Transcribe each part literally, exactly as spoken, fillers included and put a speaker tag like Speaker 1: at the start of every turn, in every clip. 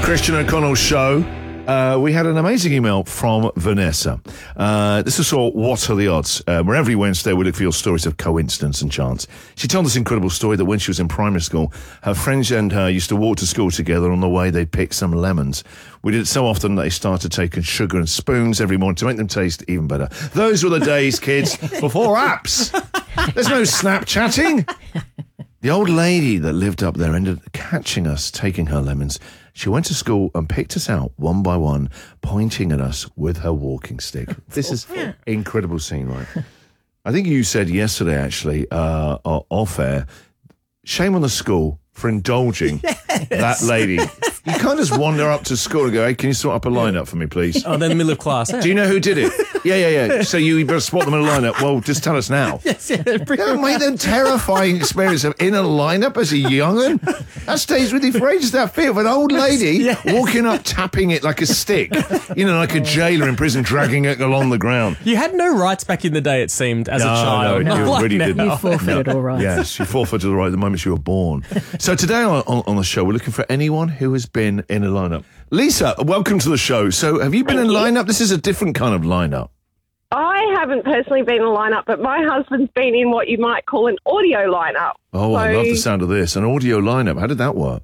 Speaker 1: Christian O'Connell Show. Uh, we had an amazing email from Vanessa. Uh, this is all What Are the Odds? Uh, where every Wednesday we look for your stories of coincidence and chance. She told this incredible story that when she was in primary school, her friends and her used to walk to school together. On the way, they'd pick some lemons. We did it so often that they started taking sugar and spoons every morning to make them taste even better. Those were the days, kids, before apps. There's no Snapchatting. The old lady that lived up there ended up catching us taking her lemons. She went to school and picked us out one by one, pointing at us with her walking stick. This is an incredible scene, right? I think you said yesterday, actually, uh, off air, shame on the school for indulging yes. that lady. You can't just wander up to school and go, hey, can you sort up a lineup for me, please?
Speaker 2: Oh, then in the middle of class. Eh?
Speaker 1: Do you know who did it? Yeah, yeah, yeah. So you better spot them in a lineup. Well, just tell us now.
Speaker 2: Yes, yeah.
Speaker 1: Don't make the terrifying experience of in a lineup as a young'un. That stays with you for ages, that fear of an old lady yes. walking up, tapping it like a stick. You know, like a jailer in prison, dragging it along the ground.
Speaker 2: You had no rights back in the day, it seemed, as
Speaker 1: no,
Speaker 2: a child.
Speaker 1: No, you
Speaker 2: like
Speaker 1: really
Speaker 2: now.
Speaker 1: didn't.
Speaker 3: You forfeited
Speaker 1: no.
Speaker 3: all rights.
Speaker 1: Yes, you forfeited all right the moment you were born. So today on, on, on the show, we're looking for anyone who has been in a lineup. Lisa, welcome to the show. So have you been
Speaker 4: Thank
Speaker 1: in a
Speaker 4: you.
Speaker 1: lineup? This is a different kind of lineup.
Speaker 4: I haven't personally been in a lineup, but my husband's been in what you might call an audio lineup.
Speaker 1: Oh,
Speaker 4: so,
Speaker 1: I love the sound of this. An audio lineup. How did that work?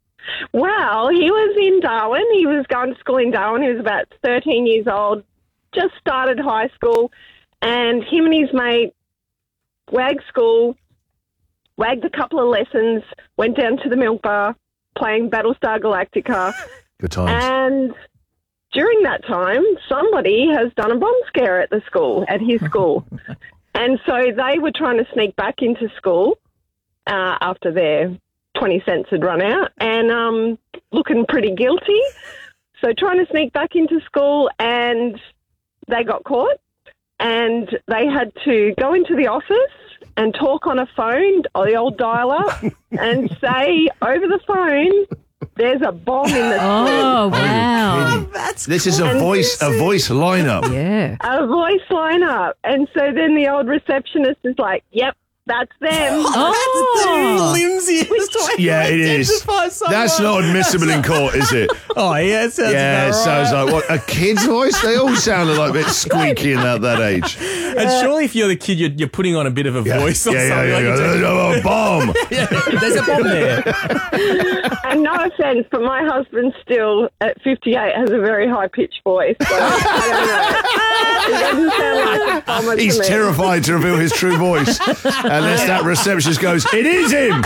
Speaker 4: Well, he was in Darwin. He was going to school in Darwin. He was about thirteen years old, just started high school, and him and his mate wagged school, wagged a couple of lessons, went down to the milk bar, playing Battlestar Galactica.
Speaker 1: Good times.
Speaker 4: And during that time, somebody has done a bomb scare at the school, at his school. And so they were trying to sneak back into school uh, after their twenty cents had run out and um, looking pretty guilty. So trying to sneak back into school, and they got caught, and they had to go into the office and talk on a phone, or the old dial-up, and say over the phone, there's a bomb in the
Speaker 3: Oh,
Speaker 4: school.
Speaker 3: wow.
Speaker 1: Oh, that's this cool. is a voice a voice lineup.
Speaker 3: Yeah.
Speaker 4: A voice lineup. And so then the old receptionist is like, yep, that's them.
Speaker 3: Oh,
Speaker 2: Flimsiest way
Speaker 1: Yeah,
Speaker 2: to
Speaker 1: it is.
Speaker 2: identify someone.
Speaker 1: That's not admissible in court, is it?
Speaker 2: Oh, yeah, it sounds
Speaker 1: Yeah, it
Speaker 2: about
Speaker 1: sounds
Speaker 2: right.
Speaker 1: like what a kid's voice. They all sounded like a bit squeaky in that, that age.
Speaker 2: And surely if you're the kid, you're, you're putting on a bit of a
Speaker 1: Yeah,
Speaker 2: voice or
Speaker 1: yeah,
Speaker 2: something.
Speaker 1: yeah, yeah,
Speaker 2: like
Speaker 1: yeah.
Speaker 2: you
Speaker 1: Oh, a bomb.
Speaker 2: yeah, there's a bomb there.
Speaker 4: And no offence, but my husband still, at fifty-eight, has a very high-pitched voice. So I don't know. It doesn't sound like a bomber to
Speaker 1: He's
Speaker 4: me.
Speaker 1: terrified to reveal his true voice unless that receptionist goes, it is him.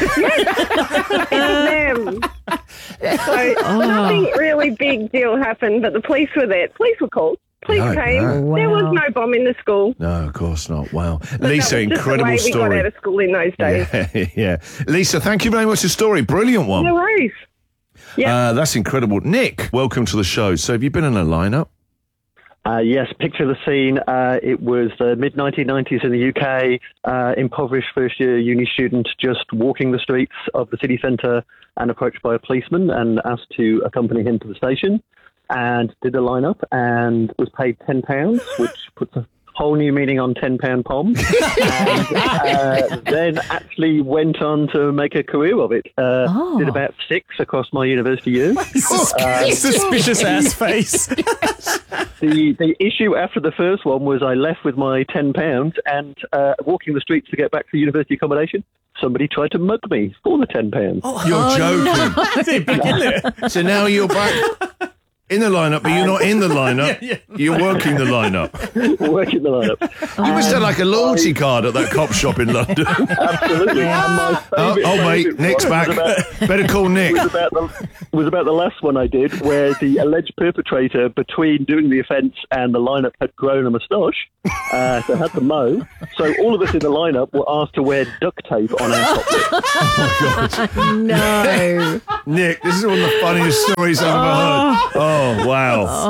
Speaker 4: It's them. So nothing really big deal happened, but the police were there. Police were called. Police
Speaker 1: No,
Speaker 4: came.
Speaker 1: no.
Speaker 4: There was
Speaker 3: Wow.
Speaker 4: no bomb in the school.
Speaker 1: No, of course not. Wow.
Speaker 4: But
Speaker 1: Lisa,
Speaker 4: that was just
Speaker 1: incredible
Speaker 4: the way
Speaker 1: story.
Speaker 4: we got out of school in those days.
Speaker 1: Yeah, yeah. Lisa, thank you very much for your story. Brilliant one.
Speaker 4: No worries. Yeah.
Speaker 1: Uh, that's incredible. Nick, welcome to the show. So have you been in a lineup?
Speaker 5: Uh, yes, picture the scene. Uh, it was the mid nineteen nineties in the U K. Uh, impoverished first-year uni student just walking the streets of the city centre and approached by a policeman and asked to accompany him to the station, and did a lineup and was paid ten pounds, which puts a whole new meaning on ten pound pom. And uh, then actually went on to make a career of it. Uh,
Speaker 3: Oh.
Speaker 5: Did about six across my university years.
Speaker 2: Uh, Suspicious ass face.
Speaker 5: The the issue after the first one was I left with my ten pounds and uh, walking the streets to get back to university accommodation, somebody tried to mug me for the ten pounds.
Speaker 1: You're joking.
Speaker 2: Is it back in there?
Speaker 1: So now you're back in the lineup, but you're not in the lineup.
Speaker 2: Yeah, yeah.
Speaker 1: You're working the lineup.
Speaker 5: Working the lineup.
Speaker 1: You must have like a loyalty card at that cop shop in London.
Speaker 5: Absolutely. And my
Speaker 1: Oh,
Speaker 5: favourite-
Speaker 1: oh mate,
Speaker 5: favourite
Speaker 1: Nick's
Speaker 5: one
Speaker 1: back.
Speaker 5: was about-
Speaker 1: Better call Nick.
Speaker 5: was about the was about the last one I did, where the alleged perpetrator, between doing the offence and the lineup, had grown a moustache, uh, so had to mow. So all of us in the lineup were asked to wear duct tape on our top lip.
Speaker 1: Oh, my God.
Speaker 3: no.
Speaker 1: Nick, this is one of the funniest stories I've ever heard. Oh, wow.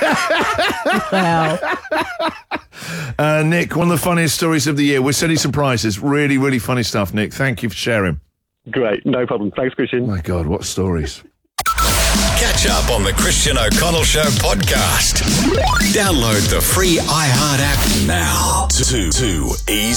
Speaker 3: Wow.
Speaker 1: Uh, Nick, one of the funniest stories of the year. We're sending some prizes. Really, really funny stuff, Nick. Thank you for sharing.
Speaker 5: Great, no problem. Thanks, Christian.
Speaker 1: My God, what stories.
Speaker 6: Catch up on the Christian O'Connell Show podcast. Download the free iHeart app now. Too, too easy.